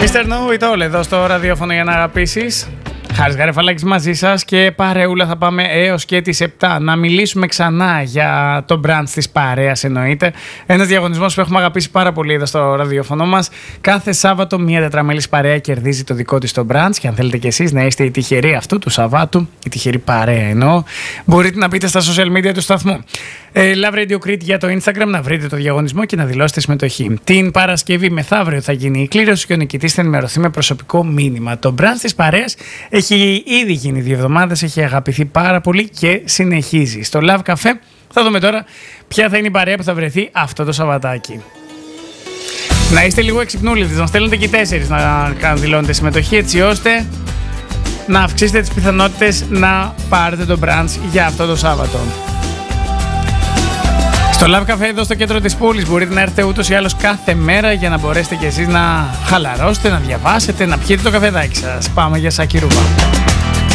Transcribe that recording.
Mr. No It All εδώ στο ραδιόφωνο για να αγαπήσεις. Χάρης Γαρεφαλάκης μαζί σας και παρεούλα θα πάμε έως και τις 7 να μιλήσουμε ξανά για το brunch της παρέας εννοείται. Ένας διαγωνισμός που έχουμε αγαπήσει πάρα πολύ εδώ στο ραδιόφωνο μας. Κάθε Σάββατο μια τετραμελής παρέα κερδίζει το δικό της το brunch και αν θέλετε κι εσείς να είστε οι τυχεροί αυτού του Σαββάτου, η τυχερή παρέα εννοώ, μπορείτε να μπείτε στα social media του σταθμού. Love Radio Crete για το Instagram να βρείτε το διαγωνισμό και να δηλώσετε συμμετοχή. Την Παρασκευή μεθαύριο θα γίνει η κλήρωση και ο νικητής θα ενημερωθεί με προσωπικό μήνυμα. Το brunch της παρέας έχει ήδη γίνει 2 εβδομάδες, έχει αγαπηθεί πάρα πολύ και συνεχίζει. Στο Love Cafe θα δούμε τώρα ποια θα είναι η παρέα που θα βρεθεί αυτό το Σαββατάκι. Να είστε λίγο εξυπνούλητες, να στέλνετε και 4 να δηλώνετε συμμετοχή έτσι ώστε να αυξήσετε τις πιθανότητες να πάρετε το brunch για αυτό το Σάββατο. Στο Love Cafe εδώ στο κέντρο της πόλης μπορείτε να έρθετε ούτως ή άλλως κάθε μέρα για να μπορέσετε κι εσείς να χαλαρώσετε, να διαβάσετε, να πιείτε το καφεδάκι σας. Πάμε για Σάκη Ρούβα.